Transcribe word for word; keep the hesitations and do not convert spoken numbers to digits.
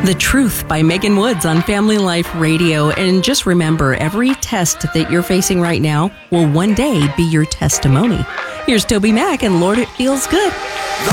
The Truth by Megan Woods on Family Life Radio. And just remember, every test that you're facing right now will one day be your testimony. Here's Toby Mac and Lord, It Feels Good.